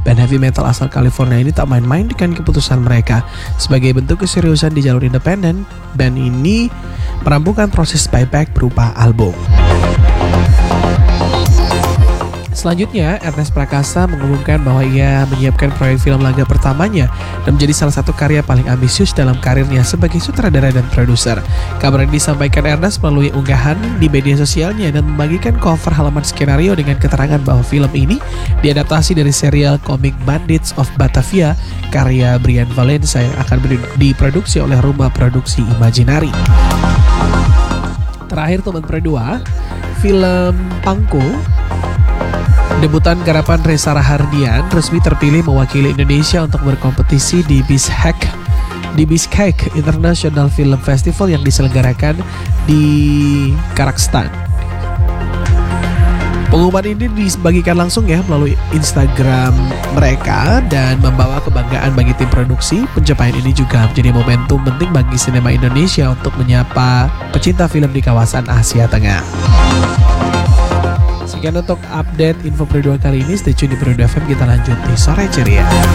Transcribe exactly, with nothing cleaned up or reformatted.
Band heavy metal asal California ini tak main-main dengan keputusan mereka. Sebagai bentuk keseriusan di jalur independen, band ini merampungkan proses buyback berupa album. Selanjutnya, Ernest Prakasa mengumumkan bahwa ia menyiapkan proyek film laga pertamanya dan menjadi salah satu karya paling ambisius dalam karirnya sebagai sutradara dan produser. Kabar ini disampaikan Ernest melalui unggahan di media sosialnya dan membagikan cover halaman skenario dengan keterangan bahwa film ini diadaptasi dari serial komik Bandits of Batavia karya Brian Valenza yang akan diproduksi oleh rumah produksi Imaginary. Terakhir teman berdua, film Pangko debutan garapan Reza Rahardian resmi terpilih mewakili Indonesia untuk berkompetisi di Bishkek di Bishkek International Film Festival yang diselenggarakan di Kazakhstan. Pengumuman ini dibagikan langsung ya melalui Instagram mereka dan membawa kebanggaan bagi tim produksi. Pencapaian ini juga menjadi momentum penting bagi sinema Indonesia untuk menyapa pecinta film di kawasan Asia Tengah. Sekian untuk update info Perindo kali ini. Stay tune di Perindo F M, kita lanjut di Sore Ceria.